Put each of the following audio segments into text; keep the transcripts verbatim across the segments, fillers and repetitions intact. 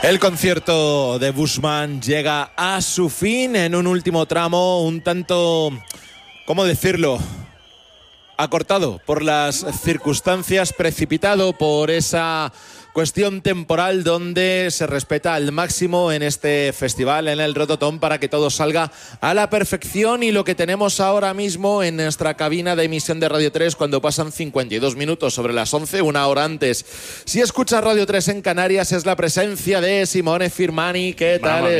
El concierto de Bushman llega a su fin en un último tramo un tanto, ¿cómo decirlo?, acortado por las circunstancias, precipitado por esa cuestión temporal donde se respeta al máximo en este festival, en el Rototom, para que todo salga a la perfección. Y lo que tenemos ahora mismo en nuestra cabina de emisión de Radio tres, cuando pasan cincuenta y dos minutos sobre las once, una hora antes, si escuchas Radio tres en Canarias, es la presencia de Simone Firmani. ¿Qué tal Mamma mía.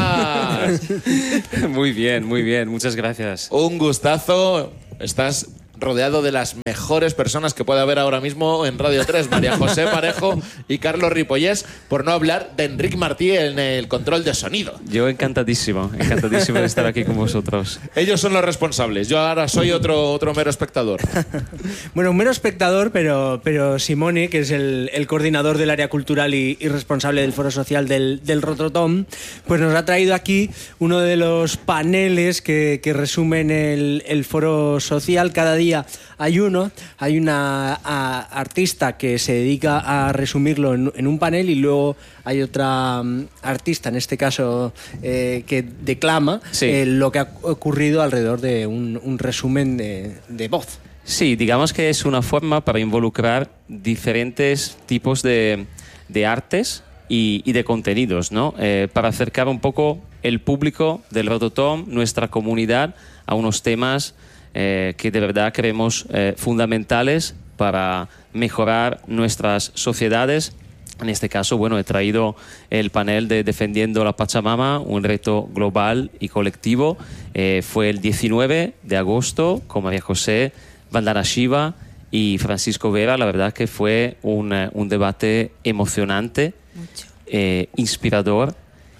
estás? Muy bien, muy bien, muchas gracias. Un gustazo. Estás rodeado de las mejores personas que puede haber ahora mismo en Radio tres, María José Parejo y Carlos Ripollés, por no hablar de Enric Martí en el control de sonido. Yo encantadísimo, encantadísimo de estar aquí con vosotros. Ellos son los responsables, yo ahora soy otro, otro mero espectador. Bueno, un mero espectador, pero, pero Simone, que es el, el coordinador del área cultural y, y responsable del foro social del, del Rototom, pues nos ha traído aquí uno de los paneles que, que resumen el, el foro social. Cada día hay uno, hay una a, artista que se dedica a resumirlo en, en un panel, y luego hay otra um, artista, en este caso, eh, que declama Sí. eh, lo que ha ocurrido alrededor de un, un resumen de, de voz. Sí, digamos que es una forma para involucrar diferentes tipos de, de artes y, y de contenidos, ¿no? Eh, para acercar un poco el público del Rototom, nuestra comunidad, a unos temas Eh, que de verdad creemos eh, fundamentales para mejorar nuestras sociedades. En este caso, bueno, he traído el panel de Defendiendo la Pachamama, un reto global y colectivo. Eh, fue el diecinueve de agosto con María José, Vandana Shiva y Francisco Vera. La verdad que fue un, un debate emocionante, eh, inspirador.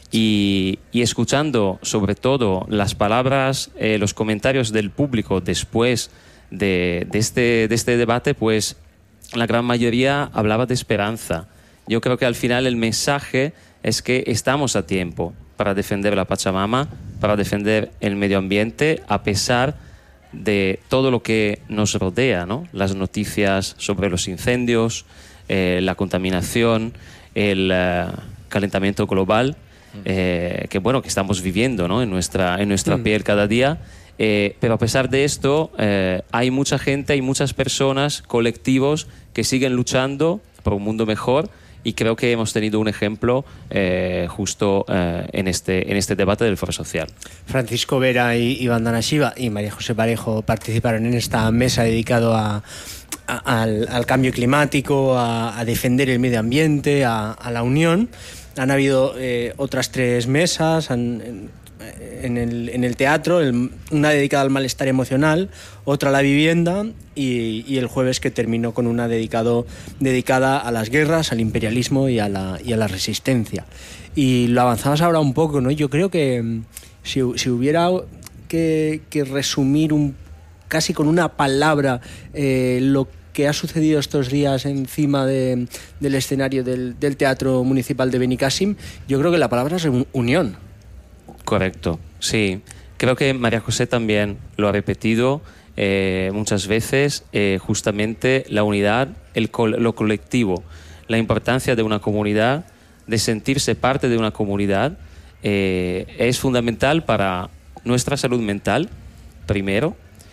Y, y escuchando sobre todo las palabras, eh, los comentarios del público después de, de, este, de este debate, pues la gran mayoría hablaba de esperanza. Yo creo que al final el mensaje es que estamos a tiempo para defender la Pachamama, para defender el medio ambiente, a pesar de todo lo que nos rodea, ¿no? Las noticias sobre los incendios, eh, la contaminación, el uh, calentamiento global. Eh, que bueno, que estamos viviendo, ¿no? en nuestra, en nuestra mm. piel cada día, eh, pero a pesar de esto eh, hay mucha gente, hay muchas personas, colectivos que siguen luchando por un mundo mejor, y creo que hemos tenido un ejemplo eh, justo eh, en, este, en este debate del foro social. Francisco Vera y, y Vandana Shiva y María José Parejo participaron en esta mesa dedicado a A, al, al cambio climático, a, a defender el medio ambiente, a, a la unión. Han habido eh, otras tres mesas han, en, en, el, en el teatro, el, una dedicada al malestar emocional, otra a la vivienda, y, y el jueves que terminó con una dedicado, dedicada a las guerras, al imperialismo y a la, y a la resistencia. Y lo avanzamos ahora un poco, ¿no? Yo creo que si, si hubiera que, que resumir un, casi con una palabra eh, lo que ha sucedido estos días encima de, del escenario del, del Teatro Municipal de Benicàssim, yo creo que la palabra es unión. Correcto, sí. Creo que María José también lo ha repetido eh, muchas veces, eh, justamente la unidad, el co- lo colectivo, la importancia de una comunidad, de sentirse parte de una comunidad, eh, es fundamental para nuestra salud mental, primero,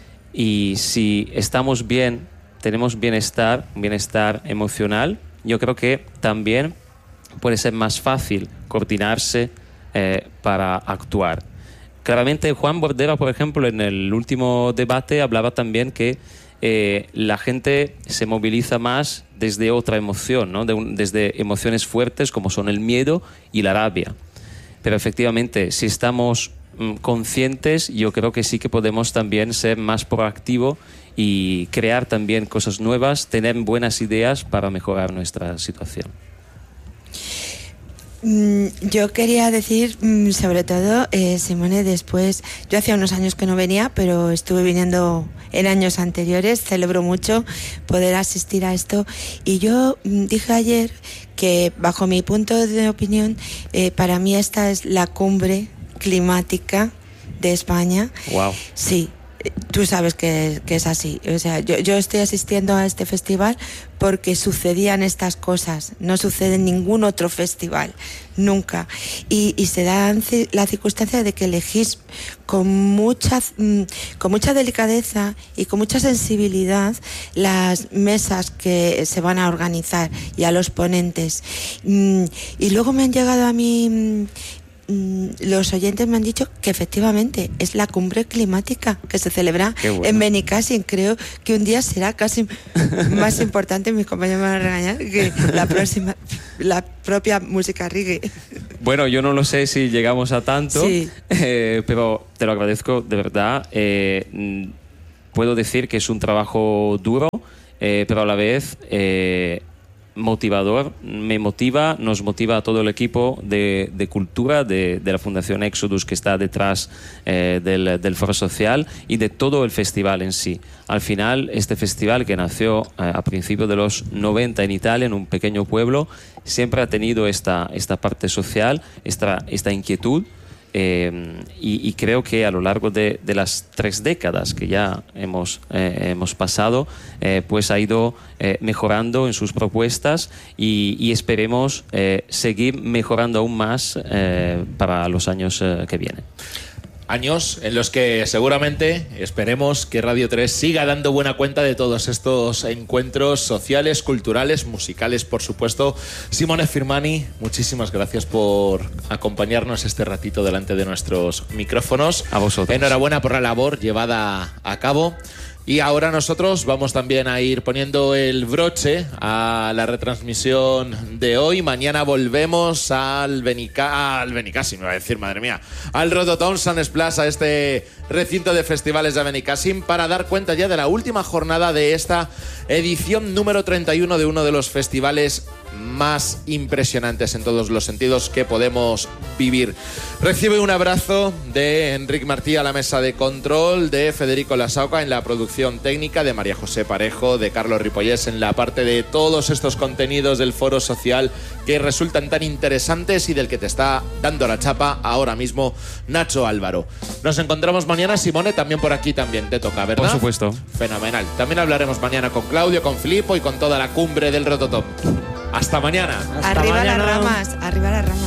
y si estamos bien, tenemos bienestar, bienestar emocional, yo creo que también puede ser más fácil coordinarse eh, para actuar. Claramente Juan Bordera, por ejemplo, en el último debate hablaba también que eh, la gente se moviliza más desde otra emoción, ¿no? De un, desde emociones fuertes como son el miedo y la rabia. Pero efectivamente, si estamos mm, conscientes, yo creo que sí que podemos también ser más proactivos y crear también cosas nuevas, tener buenas ideas para mejorar nuestra situación. Yo quería decir, sobre todo, eh, Simone, después, yo hacía unos años que no venía, pero estuve viniendo en años anteriores, celebro mucho poder asistir a esto, y yo dije ayer que, bajo mi punto de opinión, eh, para mí esta es la cumbre climática de España. Wow. Sí. Tú sabes que, que es así. O sea, yo, yo estoy asistiendo a este festival porque sucedían estas cosas. No sucede en ningún otro festival, nunca. Y, y se da la circunstancia de que elegís con mucha, con mucha delicadeza y con mucha sensibilidad las mesas que se van a organizar y a los ponentes. Y luego me han llegado a mí... los oyentes me han dicho que efectivamente es la cumbre climática que se celebra bueno. en Benicàssim. Creo que un día será casi más importante, mis compañeros me van a regañar, que la próxima, la propia música reggae. Bueno, yo no lo sé si llegamos a tanto, sí. eh, pero te lo agradezco de verdad. Eh, puedo decir que es un trabajo duro, eh, pero a la vez... Eh, motivador, me motiva, nos motiva a todo el equipo de, de cultura de, de la Fundación Exodus que está detrás eh, del, del Foro Social y de todo el festival en sí. Al final, este festival que nació eh, a principios de los noventa en Italia, en un pequeño pueblo, siempre ha tenido esta, esta parte social, esta, esta inquietud. Eh, y, y creo que a lo largo de, de las tres décadas que ya hemos, eh, hemos pasado, eh, pues ha ido eh, mejorando en sus propuestas y, y esperemos eh, seguir mejorando aún más eh, para los años eh, que vienen. Años en los que seguramente esperemos que Radio tres siga dando buena cuenta de todos estos encuentros sociales, culturales, musicales, por supuesto. Simone Firmani, muchísimas gracias por acompañarnos este ratito delante de nuestros micrófonos. A vosotros. Enhorabuena por la labor llevada a cabo. Y ahora nosotros vamos también a ir poniendo el broche a la retransmisión de hoy. Mañana volvemos al Benicà, al Benicàssim, me va a decir, madre mía, al Rototom Sant Splash, a este recinto de festivales de Benicàssim, para dar cuenta ya de la última jornada de esta edición número treinta y uno de uno de los festivales más impresionantes en todos los sentidos que podemos vivir. Recibe un abrazo de Enric Martí a la mesa de control, de Federico Lasauca en la producción técnica, de María José Parejo, de Carlos Ripollés en la parte de todos estos contenidos del Foro Social que resultan tan interesantes y del que te está dando la chapa ahora mismo Nacho Álvaro. Nos encontramos mañana, Simone, también por aquí también te toca, ¿verdad? Por supuesto. Fenomenal. También hablaremos mañana con Claudio, con Filippo y con toda la cumbre del Rototom. Hasta mañana. Hasta arriba mañana. Las ramas, arriba las ramas.